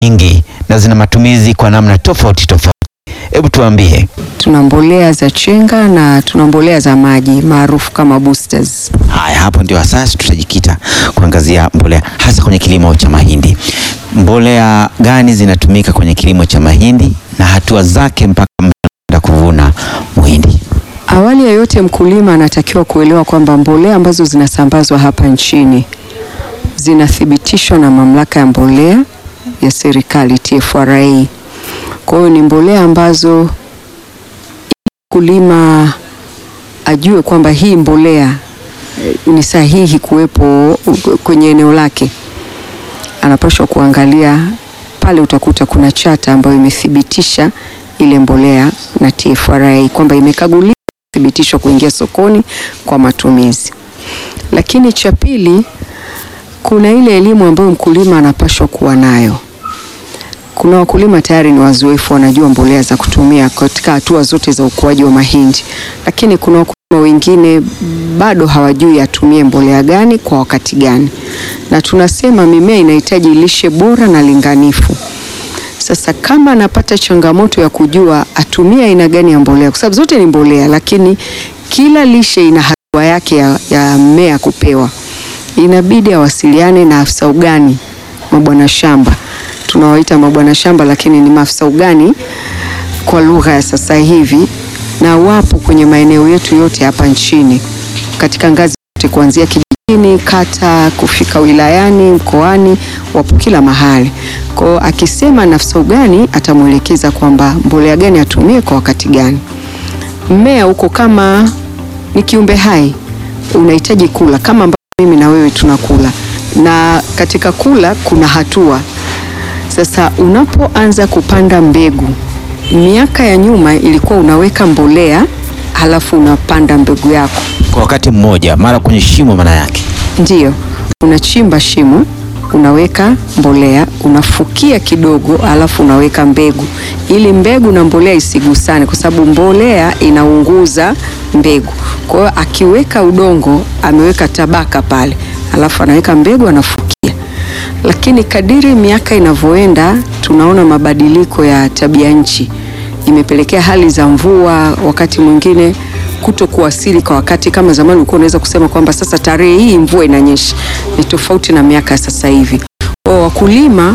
nyingi na zina matumizi kwa namna tofauti tofauti. Hebu tuambie. Tuna mbolea za chenga na tuna mbolea za maji maarufu kama boosters. Haya, hapo ndio sasa tutajikita kuangazia mbolea hasa kwenye kilimo cha mahindi. Mbolea gani zinatumika kwenye kilimo cha mahindi na hatua zake mpaka mnaenda kuvuna mahindi? Awali ya yote, mkulima anatakiwa kuelewa kwamba mbolea ambazo zinasambazwa hapa nchini zinathibitishwa na mamlaka ya mbolea ya serikali TFRA. Kwa hiyo ni mbolea ambazo mkulima ajue kwamba hii mbolea ni sahihi kuwepo kwenye eneo lake. Anapaswa kuangalia pale, utakuta kuna chata ambayo imethibitisha ile mbolea na TFRA kwamba imekaguliwa, thibitishwa kuingia sokoni kwa matumizi. Lakini cha pili, kuna ile elimu ambayo mkulima anapaswa kuwa nayo. Kuna wakulima tayari ni wazoefu, wanajua mbolea za kutumia katika hatua zote za ukuaji wa mahindi, lakini kuna wakulima wengine bado hawajui atumie mbolea gani kwa wakati gani. Na tunasema mimea inahitaji lishe bora na linganifu. Sasa kama anapata changamoto ya kujua atumie aina gani ya mbolea, kwa sababu zote ni mbolea, lakini kila lishe ina hatua yake ya mmea kupewa, inabidi awasiliane na afisa ugani, mabwana shamba. Tunawaita mabwana shamba, lakini ni maafisa ugani kwa lugha ya sasa hivi, na wapo kwenye maeneo yetu yote hapa nchini katika ngazi zote, kuanzia kijijini, kata, kufika wilayani, mkoani, wapo kila mahali. Kwa akisema na afisa ugani atamuelekeza kwamba mbolea gani atumie kwa wakati gani. Mmea uko kama ni kiumbe hai, unahitaji kula kama ambavyo mimi na wewe tunakula, na katika kula kuna hatua. Sasa unapoanza kupanda mbegu, miaka ya nyuma ilikuwa unaweka mbolea halafu unapanda mbegu yako kwa wakati mmoja, mara kwenye shimo. Maana yake ndio unachimba shimo, unaweka mbolea, unafukia kidogo, halafu unaweka mbegu, ili mbegu na mbolea isigusane, kwa sababu mbolea inaunguza mbegu. Kwa hiyo akiweka udongo, ameweka tabaka pale, halafu anaweka mbegu, anafukia. Lakini kadiri miaka inavyoenda, tunaona mabadiliko ya tabia nchi imepelekea hali za mvua wakati mwingine kuto kuwasili kwa wakati. Kama zamani ulikuwa unaweza kusema kwamba sasa tarehe hii mvua inanyesha, ni tofauti na miaka sasa hivi. Kwa wakulima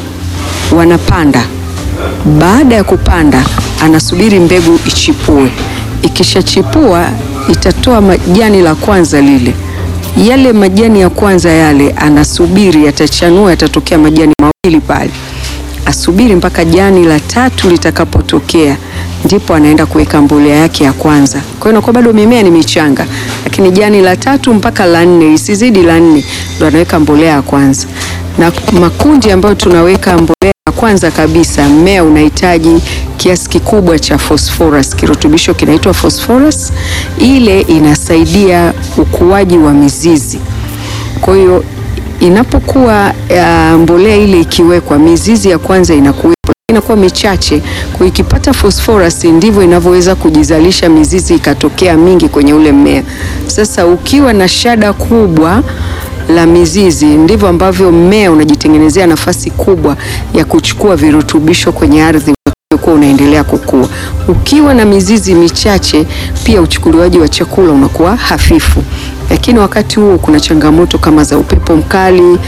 wanapanda, baada ya kupanda anasubiri mbegu ichipue. Ikishachipua itatoa majani la kwanza lile. Yale majani ya kwanza yale anasubiri yatachanua, yatatokea majani mawili pale. Asubiri mpaka jani la tatu litakapotokea, ndipo anaenda kuweka mbolea yake ya kwanza. Kwa hiyo inakuwa bado mimea ni michanga, lakini jani la tatu mpaka la nne, isizidi la nne, ndo anaweka mbolea ya kwanza. Na makundi ambayo tunaweka mbolea ya kwanza kabisa, mmea unahitaji kiasi kikubwa cha phosphorus, kirutubisho kinaitwa phosphorus. Ile inasaidia ukuaji wa mizizi. Kwa hiyo inapokuwa mbolea ile ikiwekwa, mizizi ya kwanza inakuwa michache. Kwa ikipata phosphorus, ndivyo inavyoweza kujizalisha mizizi ikatokea mingi kwenye ule mmea. Sasa ukiwa na shada kubwa la mizizi, ndivyo ambavyo mmea unajitengenezea nafasi kubwa ya kuchukua virutubisho kwenye ardhi kwa unaendelea kukua. Ukiwa na mizizi michache, pia uchukuliwaji wa chakula unakuwa hafifu. Lakini wakati huo kuna changamoto kama za upepo mkali,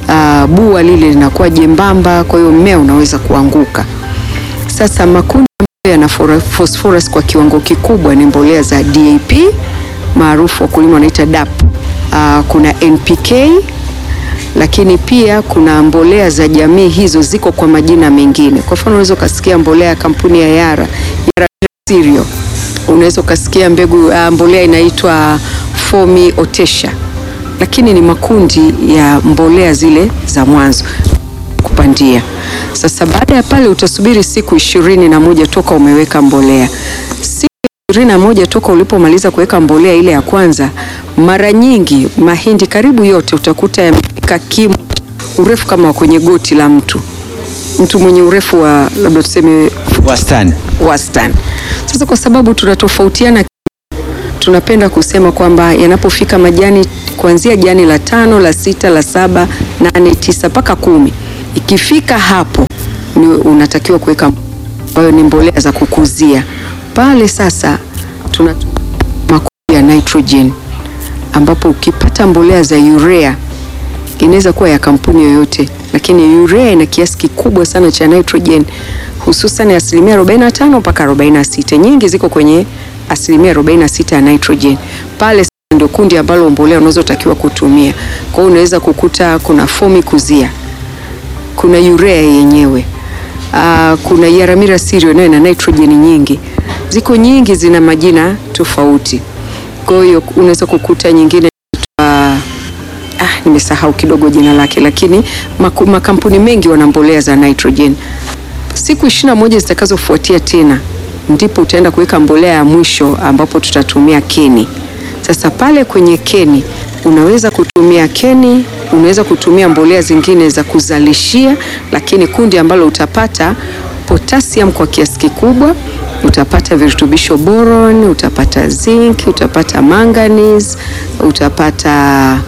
bua lile linakuwa jembamba, kwa hiyo mmea unaweza kuanguka. Sasa makundi ambayo yana phosphorus kwa kiwango kikubwa ni mbolea za DAP, maarufu wakulima wanaita DAP. Kuna NPK, lakini pia kuna mbolea za jamii, hizo ziko kwa majina mengine. Kwa mfano unaweza ukasikia mbolea ya kampuni ya Yara Cereal. Unaweza ukasikia mbolea inaitwa Fomi Otesha, lakini ni makundi ya mbolea zile za mwanzo kupandia. Sasa baada ya pale utasubiri siku 21 toka umeweka mbolea. Siku 21 toka ulipomaliza kuweka mbolea ile ya kwanza, mara nyingi mahindi karibu yote utakuta yamefika kimo urefu kama kwenye goti la mtu mwenye urefu wa labda tuseme wastani. Sasa kwa sababu tunatofautiana, tunapenda kusema kwamba yanapofika majani kuanzia jani la 5, la 6, la 7, 8, 9 mpaka 10, Ikifika hapo ni unatakiwa kuweka ambayo ni mbolea za kukuzia. Pale sasa tunatumia makundi ya nitrogen, ambapo ukipata mbolea za urea, inaweza kuwa ya kampuni yoyote, lakini urea ina kiasi kikubwa sana cha nitrogen, hususan 45% mpaka 46%. Nyingi ziko kwenye 46% ya nitrogen. Pale ndio kundi ambalo mbolea unazotakiwa kutumia. Kwa hiyo unaweza kukuta kuna fomikuzia, kuna urea yenyewe, kuna Yaramira cereal nayo ina nitrogen nyingi. Ziko nyingi, zina majina tofauti. Kwa hiyo unaweza kukuta nyingine nimesahau kidogo jina lake, lakini makampuni mengi wana mbolea za nitrogen. Siku 21 zitakazofuatia tena ndipo utaenda kuweka mbolea ya mwisho, ambapo tutatumia keni. Sasa pale kwenye keni unaweza kutumia keni, unaweza kutumia mbolea zingine za kuzalishia, lakini kundi ambalo utapata potassium kwa kiasi kikubwa, utapata virutubisho boron, utapata zinc, utapata manganese, utapata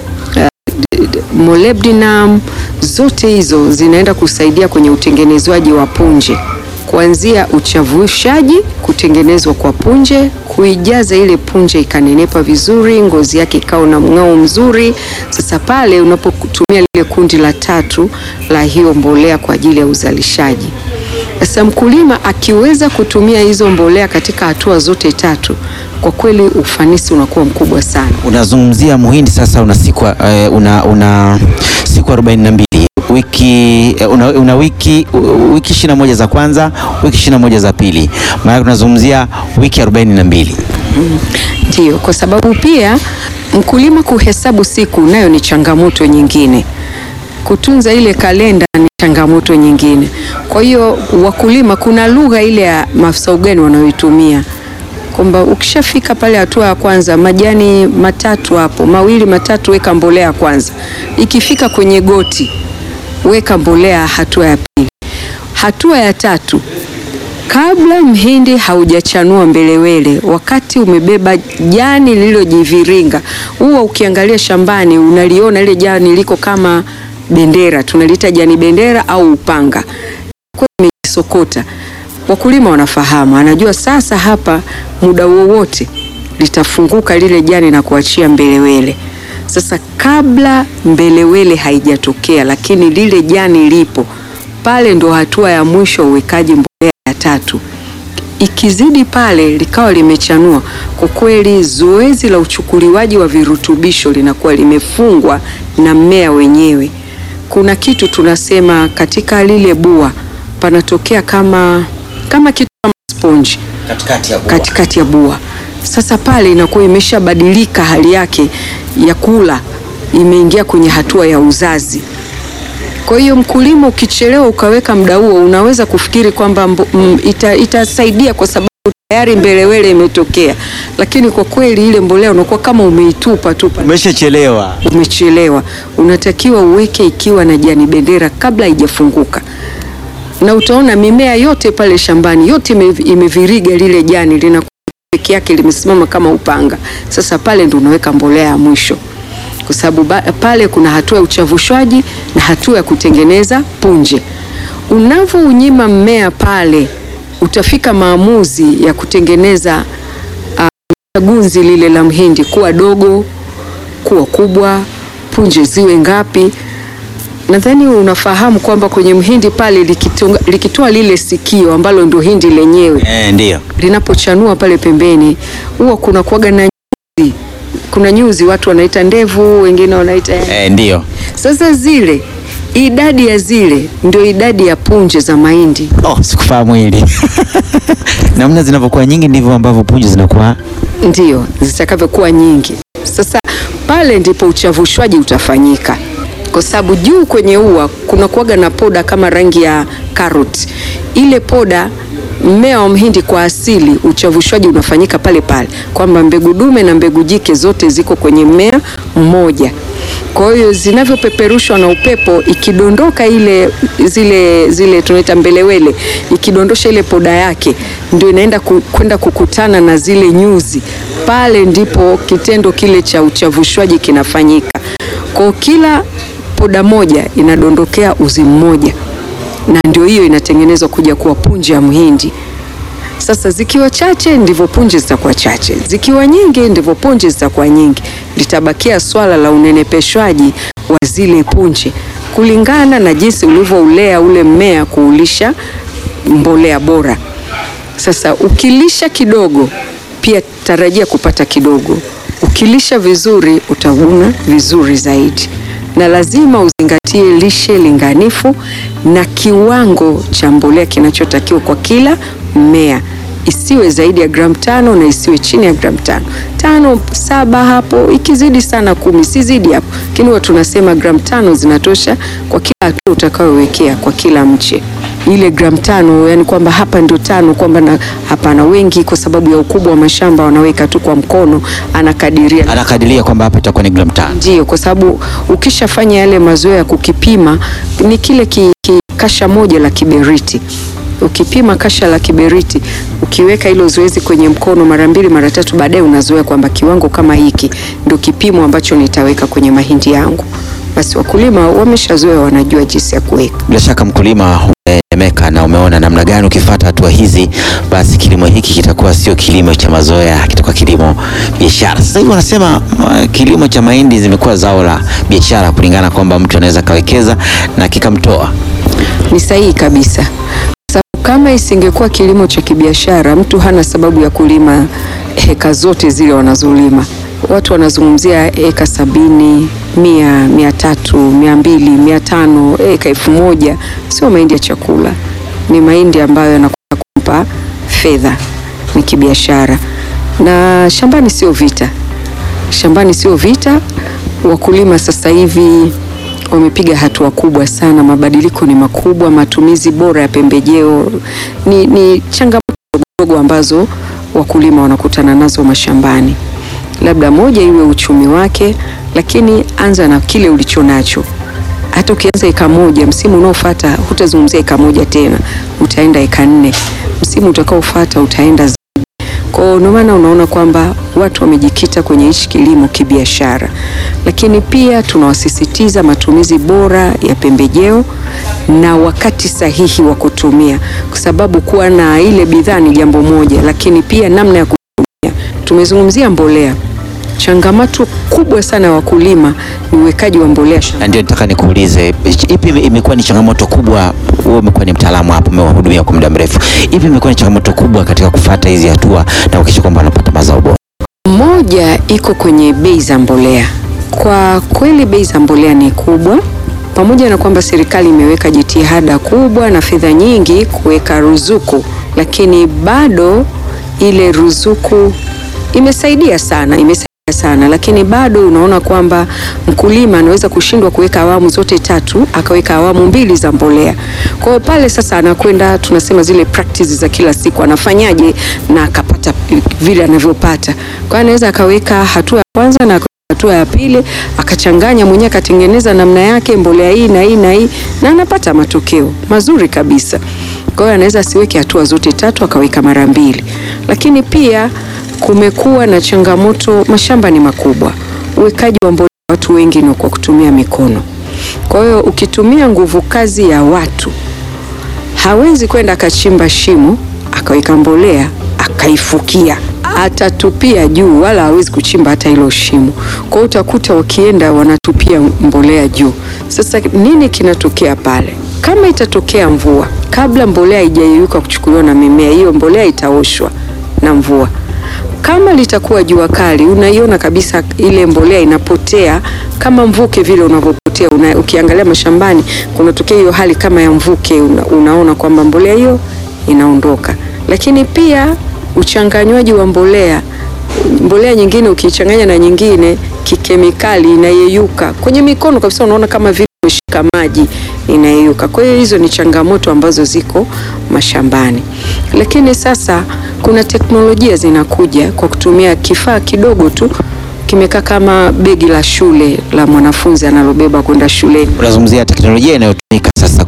molybdenum. Zote hizo zinaenda kusaidia kwenye utengenezwaji wa punje, kuanzia uchavushaji, kutengenezwa kwa punje, kuijaza ile punje ikanenepa vizuri, ngozi yake ikawa na mng'ao mzuri. Sasa pale unapotumia lile kundi la 3 la hiyo mbolea kwa ajili ya uzalishaji. Sasa mkulima akiweza kutumia hizo mbolea katika hatua zote 3, kwa kweli ufanisi unakuwa mkubwa sana. Unazungumzia muhindi sasa, una siku siku 42, una wiki 21 za kwanza, wiki 21 za pili, maana tunazungumzia wiki 42. Ndio, kwa sababu pia mkulima kuhesabu siku nayo ni changamoto nyingine. Kutunza ile kalenda ni changamoto nyingine. Kwa hiyo wakulima, kuna lugha ile ya maafisa ugani wanayoitumia, kwamba ukishafika pale hatua ya kwanza, majani 3 hapo, 2 3, weka mbolea ya kwanza. Ikifika kwenye goti, weka mbolea hatua ya pili. Hatua ya 3, kabla mhindi haujachanua mbelewele, wakati umebeba jani lililojiviringa, huwa ukiangalia shambani unaliona ile jani liko kama bendera, tunaliita jani bendera au upanga, kwa imejisokota. Wakulima wanafahamu, anajua sasa hapa muda wowote litafunguka lile jani na kuachia mbelewele. Sasa kabla mbelewele haijatokea, lakini lile jani lipo pale, ndo hatua ya mwisho, uwekaji mbolea ya 3. Ikizidi pale likawa limechanua, kwa kweli zoezi la uchukuliwaji wa virutubisho linakuwa limefungwa na mmea wenyewe. Kuna kitu tunasema katika lile bua panatokea kama kitu kama sponge katikati ya bua. Sasa pale inakuwa imeshabadilika hali yake ya kula, imeingia kwenye hatua ya uzazi. Kwa hiyo mkulima, ukichelewa ukaweka muda huo, unaweza kufikiri kwamba itasaidia kwa sababu tayari mbelewele imetokea, lakini kwa kweli ile mbolea unakuwa kama umeitupa tu, umechelewa. Unatakiwa uweke ikiwa na jani bendera kabla haijafunguka, na utaona mimea yote pale shambani yote imeviriga lile jani, linakuwa peke yake limesimama kama upanga. Sasa pale ndio unaweka mbolea ya mwisho, kwa sababu pale kuna hatua ya uchavushwaji na hatua ya kutengeneza punje. Unavounyima mmea pale, utafika maamuzi ya kutengeneza gunzi lile la mhindi kuwa dogo, kuwa kubwa, punje ziwe ngapi. Nadhani unafahamu kwamba kwenye mhindi pale likitoa lile sikio ambalo ndio hindi lenyewe, ndio linapochanua pale pembeni, huwa kuna kuaga na nyuzi. Kuna nyuzi watu wanaita ndevu, wengine wanaita ndio. Sasa zile, idadi ya zile ndio idadi ya punje za mahindi. Sikufahamu hili. Namna zinavyokuwa nyingi ndivyo ambavyo punje zinakuwa ndio zitakavyokuwa nyingi. Sasa pale ndipo uchavushwaji utafanyika, kwa sababu juu kwenye ua kuna kuaga na poda kama rangi ya karoti. Ile poda, mmea wa mhindi kwa asili uchavushwaji unafanyika pale pale, kwamba mbegu dume na mbegu jike zote ziko kwenye mmea mmoja. Kwa hiyo zinavyopeperushwa na upepo, ikidondoka zile tunaita mbelewele, ikidondosha ile poda yake, ndio inaenda kwenda kukutana na zile nyuzi. Pale ndipo kitendo kile cha uchavushwaji kinafanyika. Kwa kila poda moja inadondokea uzi mmoja, na ndio hiyo inatengenezwa kuja kuwa punje ya mhindi. Sasa zikiwa chache ndivyo punje zitakuwa chache, zikiwa nyingi ndivyo punje zitakuwa nyingi. Litabakia swala la unenepeshwaji wa zile punje kulingana na jinsi ulivyoulea ule mmea, kuulisha mbolea bora. Sasa ukilisha kidogo pia tarajia kupata kidogo, ukilisha vizuri utavuna vizuri zaidi. Na lazima uzingatie lishe linganifu na kiwango cha mbolea kinachotakiwa kwa kila mmea. Isiwe zaidi ya gramu 5 na isiwe chini ya gramu 5. 5, 7 hapo, ikizidi sana 10, sizidi hapo. Lakini huwa tunasema gramu 5 zinatosha kwa kila hatua utakayowekea kwa kila mche. Ile gramu 5, yani kwamba hapa ndio 5, kwamba na hapana. Wengi kwa sababu ya ukubwa wa mashamba wanaweka tu kwa mkono, anakadiria kwamba hapa itakuwa ni gramu 5. Ndio, kwa sababu ukishafanya yale mazoea ya kukipima, ni kile kasha moja la kiberiti. Ukipima kasha la kiberiti, ukiweka hilo zoezi kwenye mkono mara 2 mara 3, baadaye unazoea kwamba kiwango kama hiki ndio kipimo ambacho nitaweka kwenye mahindi yangu. Basi wakulima wameshazoea, wanajua jinsi ya kuweka. Bila shaka mkulima umeemeka na umeona namna gani ukifuata hatua hizi, basi kilimo hiki kitakuwa sio kilimo cha mazoea, kitakuwa kilimo biashara. Sasa hivi wanasema kilimo cha mahindi zimekuwa zao la biashara, kulingana kwamba mtu anaweza kawekeza na kikamtoa. Ni sahihi kabisa. Kama isingekuwa kilimo cha kibiashara, mtu hana sababu ya kulima heka zote zile wanazolima. Watu wanazungumzia eka 70, 100, 300, 200, 500, eka 1000. Sio mahindi ya chakula, ni mahindi ambayo yanakwenda kumpa fedha, ni kibiashara. Na shambani sio vita, shambani sio vita. Wakulima sasa hivi wamepiga hatua kubwa sana, mabadiliko ni makubwa. Matumizi bora ya pembejeo ni changamoto ndogo ambazo wakulima wanakutana nazo mashambani. Labda moja iwe uchumi wake, lakini anza na kile ulicho nacho. Hata ukianza eka 1, msimu unaofuata hutazungumzia eka 1 tena, utaenda eka 4. Msimu utakaofuata utaenda zaidi. Kwa hiyo maana unaona kwamba watu wamejikita kwenye hichi kilimo kibiashara. Lakini pia tunawasisitiza matumizi bora ya pembejeo na wakati sahihi wa kutumia, kwa sababu kuwa na ile bidhaa ni jambo moja, lakini pia namna ya kutumia. Tumezungumzia mbolea. Changamoto kubwa sana ya wakulima ni uwekaji wa mbolea. Na ndio nataka nikuulize, ipi imekuwa ni changamoto kubwa? Wewe umekuwa ni mtaalamu hapo, umewahudumia kwa muda mrefu. Ipi imekuwa ni changamoto kubwa katika kufuata hizi hatua na kuhakikisha kwamba anapata mazao bora? Moja iko kwenye bei za mbolea. Kwa kweli bei za mbolea ni kubwa, pamoja na kwamba serikali imeweka jitihada kubwa na fedha nyingi kuweka ruzuku, lakini bado ile ruzuku imesaidia sana, lakini bado unaona kwamba mkulima anaweza kushindwa kuweka awamu zote 3, akaweka awamu 2 za mbolea. Kwa hiyo pale sasa anakwenda, tunasema zile practices za kila siku, anafanyaje na akapata vile anavyopata. Kwa hiyo anaweza akaweka hatua ya kwanza na hatua ya pili, akachanganya mwenyewe, akatengeneza namna yake, mbolea hii na hii na hii, na anapata matokeo mazuri kabisa. Kwa hiyo anaweza asiweke hatua zote 3, akaweka mara 2. Lakini pia kumekuwa na changamoto, mashamba ni makubwa, uwekaji wa mbolea watu wengi ni kwa kutumia mikono. Kwa hiyo ukitumia nguvu kazi ya watu, hawezi kwenda akachimba shimo akaweka mbolea akaifukia, atatupia juu, wala hawezi kuchimba hata hilo shimo. Kwa hiyo utakuta wakienda wanatupia mbolea juu. Sasa nini kinatokea pale? Kama itatokea mvua, kabla mbolea haijayeyuka kuchukuliwa na mimea, hiyo mbolea itaoshwa na mvua. Kama litakuwa jua kali, unaiona kabisa ile mbolea inapotea kama mvuke vile unavyopotea. Ukiangalia mashambani kunatokea hiyo hali kama ya mvuke, unaona kwamba mbolea hiyo inaondoka. Lakini pia uchanganywaji wa mbolea nyingine ukichanganya na nyingine kikemikali, inayeyuka kwenye mikono kabisa, unaona kama vile umeshika maji, inayeyuka. Kwa hiyo hizo ni changamoto ambazo ziko mashambani. Lakini sasa kuna teknolojia zinakuja kwa kutumia kifaa kidogo tu, kimekaa kama begi la shule la mwanafunzi analobeba kwenda shuleni. Unazungumzia teknolojia inayotumika sasa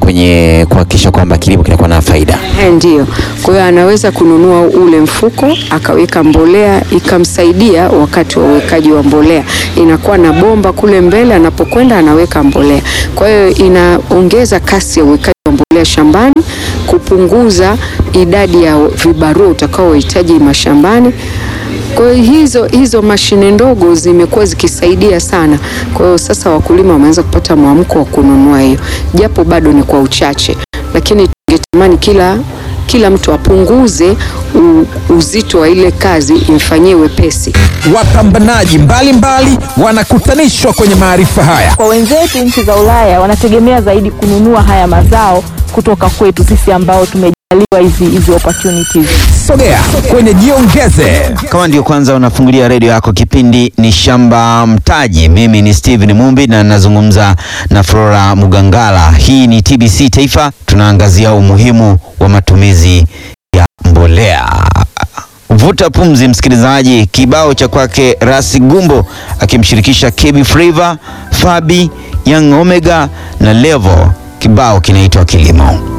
kwenye kuhakikisha kwamba kilimo kinakuwa na faida. Ndio. Kwa hiyo anaweza kununua ule mfuko akaweka mbolea ikamsaidia wakati wa uwekaji wa mbolea. Inakuwa na bomba kule mbele, anapokwenda anaweka mbolea. Kwa hiyo inaongeza kasi ya uwekaji wa mbolea shambani, kupunguza idadi ya vibarua utakaohitaji mashambani. Kwa hiyo hizo mashine ndogo zimekuwa zikisaidia sana. Kwa hiyo sasa wakulima wameanza kupata mwamko wa kununua hiyo, japo bado ni kwa uchache, lakini tungetamani kila mtu apunguze uzito wa ile kazi, imfanyie wepesi. Wapambanaji mbalimbali wanakutanishwa kwenye maarifa haya. Kwa wenzetu nchi za Ulaya wanategemea zaidi kununua haya mazao kutoka kwetu sisi ambao tumejaliwa hizi opportunities. Sogea kwenye Jiongeze. Kama ndio kwanza unafungulia redio yako, kipindi ni Shamba Mtaji. Mimi ni Steven Mumbi na nazungumza na Flora Mugangala. Hii ni TBC Taifa, tunaangazia umuhimu wa matumizi ya mbolea. Vuta pumzi msikilizaji, kibao cha kwake Rasi Gumbo akimshirikisha KB Flavor, Fabi, Young Omega na Levo. Kibao kinaitwa Kilimo.